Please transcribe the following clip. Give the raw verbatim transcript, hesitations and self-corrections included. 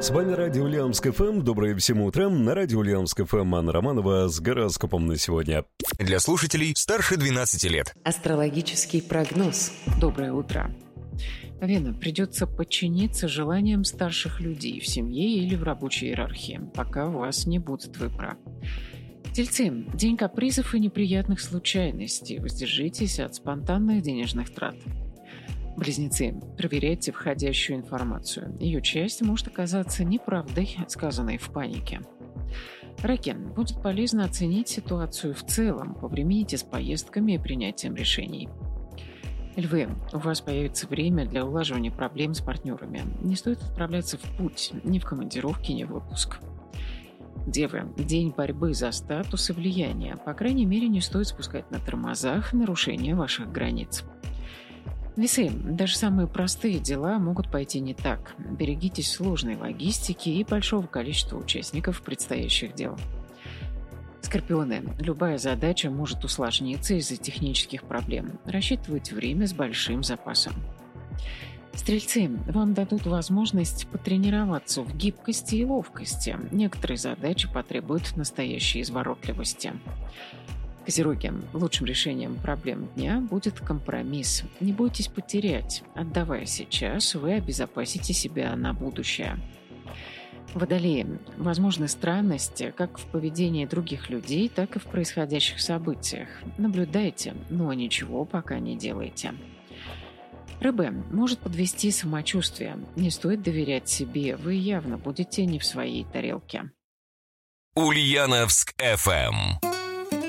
С вами Радио Ульяновск эф эм. Доброе всем утро. На Радио Ульяновск эф эм Анна Романова с гороскопом на сегодня. Для слушателей старше двенадцати лет. Астрологический прогноз. Доброе утро. Вена, придется подчиниться желаниям старших людей в семье или в рабочей иерархии, пока у вас не будет выбора. Тельцы, день капризов и неприятных случайностей. Воздержитесь от спонтанных денежных трат. Близнецы, проверяйте входящую информацию. Ее часть может оказаться неправдой, сказанной в панике. Раки, будет полезно оценить ситуацию в целом, повремените с поездками и принятием решений. Львы, у вас появится время для улаживания проблем с партнерами. Не стоит отправляться в путь, ни в командировки, ни в отпуск. Девы, день борьбы за статус и влияние. По крайней мере, не стоит спускать на тормозах нарушение ваших границ. Весы, даже самые простые дела могут пойти не так. Берегитесь сложной логистики и большого количества участников предстоящих дел. Скорпионы, любая задача может усложниться из-за технических проблем. Рассчитывайте время с большим запасом. Стрельцы, вам дадут возможность потренироваться в гибкости и ловкости. Некоторые задачи потребуют настоящей изворотливости. Козероги, лучшим решением проблем дня будет компромисс. Не бойтесь потерять. Отдавая сейчас, вы обезопасите себя на будущее. Водолеи, возможны странности как в поведении других людей, так и в происходящих событиях. Наблюдайте, но ничего пока не делайте. Рыбы, может подвести самочувствие. Не стоит доверять себе, вы явно будете не в своей тарелке. Ульяновск эф эм.